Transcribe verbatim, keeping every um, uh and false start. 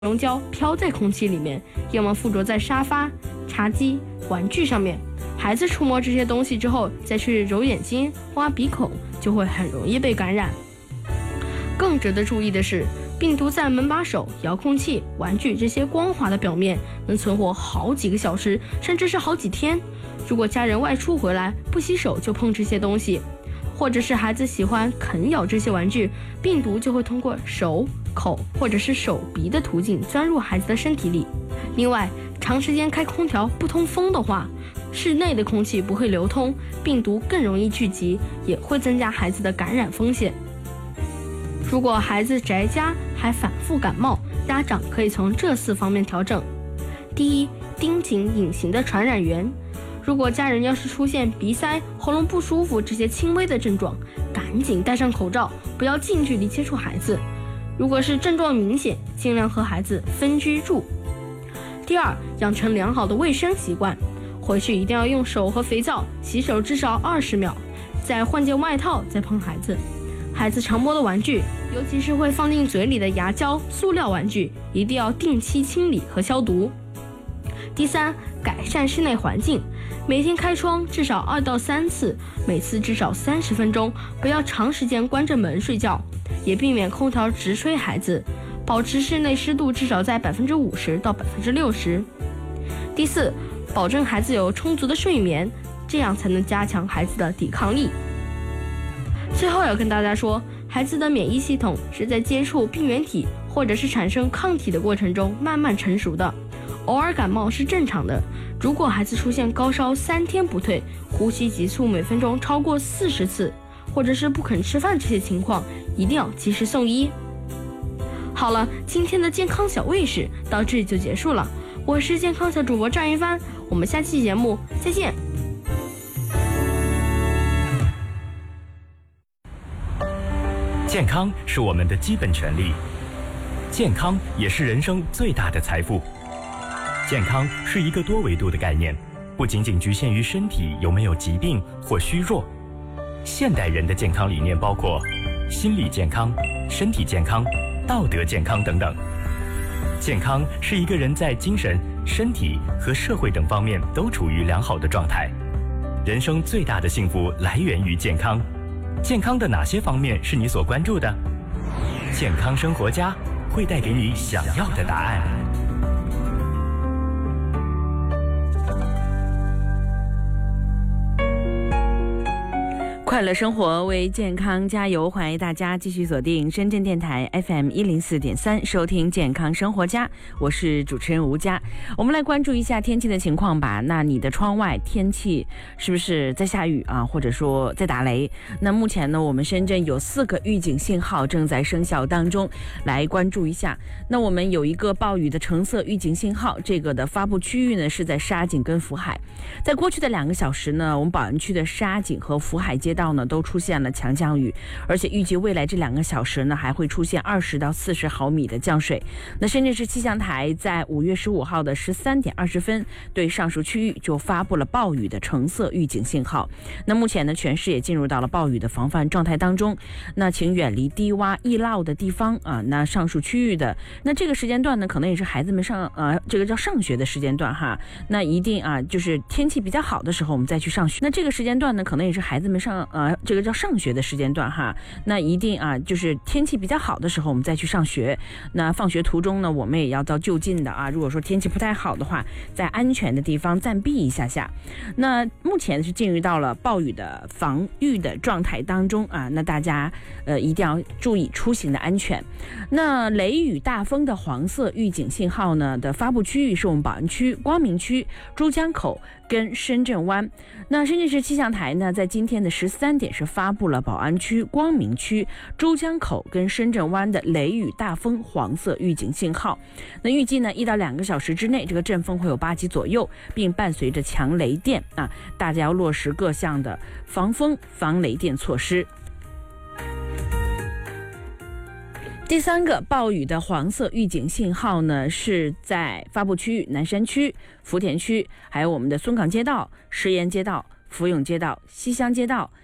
溶胶飘在空气里面，要么附着在沙发、茶几、玩具上面。孩子触摸这些东西之后，再去揉眼睛、挖鼻孔，就会很容易被感染。更值得注意的是，病毒在门把手、遥控器、玩具这些光滑的表面能存活好几个小时，甚至是好几天。如果家人外出回来不洗手就碰这些东西，或者是孩子喜欢啃咬这些玩具，病毒就会通过手、口或者是手鼻的途径钻入孩子的身体里。另外，长时间开空调不通风的话，室内的空气不会流通，病毒更容易聚集，也会增加孩子的感染风险。如果孩子宅家还反复感冒，家长可以从这四方面调整。第一，盯紧隐形的传染源。如果家人要是出现鼻塞、喉咙不舒服这些轻微的症状，赶紧戴上口罩，不要近距离接触孩子。如果是症状明显，尽量和孩子分居住。第二，养成良好的卫生习惯，回去一定要用手和肥皂洗手至少二十秒，再换件外套再碰孩子。孩子常摸的玩具，尤其是会放进嘴里的牙胶、塑料玩具，一定要定期清理和消毒。第三，改善室内环境，每天开窗至少二到三次，每次至少三十分钟，不要长时间关着门睡觉，也避免空调直吹孩子，保持室内湿度至少在百分之五十到百分之六十。第四，保证孩子有充足的睡眠，这样才能加强孩子的抵抗力。最后要跟大家说，孩子的免疫系统是在接触病原体或者是产生抗体的过程中慢慢成熟的，偶尔感冒是正常的。如果孩子出现高烧三天不退，呼吸急促每分钟超过四十次，或者是不肯吃饭这些情况，一定要及时送医。好了，今天的健康小卫士到这里就结束了，我是健康小主播张云帆，我们下期节目再见。 健康是我们的基本权利，健康也是人生最大的财富。健康是一个多维度的概念，不仅仅局限于身体有没有疾病或虚弱。现代人的健康理念包括心理健康、身体健康、道德健康等等。健康是一个人在精神、身体和社会等方面都处于良好的状态。人生最大的幸福来源于健康。健康的哪些方面是你所关注的？健康生活家会带给你想要的答案。 快乐生活为健康加油，欢迎大家继续锁定深圳电台 F M 一零四点三，收听健康生活家，我是主持人吴佳。我们来关注一下天气的情况吧。那你的窗外天气是不是在下雨啊，或者说在打雷？那目前呢，我们深圳有四个预警信号正在生效当中，来关注一下。那我们有一个暴雨的橙色预警信号，这个的发布区域呢是在沙井跟福海。在过去的两个小时呢，我们宝安区的沙井和福海街道呢都出现了强降雨，而且预计未来这两个小时呢还会出现二十到四十毫米的降水。那深圳市气象台在五月十五号的十三点二十分对上述区域就发布了暴雨的橙色预警信号。那目前呢，全市也进入到了暴雨的防范状态当中。那请远离低洼易涝的地方啊。那上述区域的那这个时间段呢，可能也是孩子们上呃这个叫上学的时间段哈。那一定啊，就是天气比较好的时候我们再去上学。那这个时间段呢，可能也是孩子们上呃这个叫上学的时间段哈。那一定啊，就是天气比较好的时候我们再去上学。那放学途中呢，我们也要到就近的啊，如果说天气不太好的话，在安全的地方暂避一下下。那目前是进入到了暴雨的防御的状态当中啊，那大家呃一定要注意出行的安全。那雷雨大风的黄色预警信号呢的发布区域是我们宝安区、光明区、珠江口跟深圳湾。那深圳市气象台呢，在今天的十三点是发布了宝安区、光明区、珠江口跟深圳湾的雷雨大风黄色预警信号。那预计呢，一到两个小时之内，这个阵风会有八级左右，并伴随着强雷电啊，大家要落实各项的防风、防雷电措施。第三个暴雨的黄色预警信号呢，是在发布区域南山区、福田区，还有我们的孙岗街道、石岩街道、福永街道、西乡街道、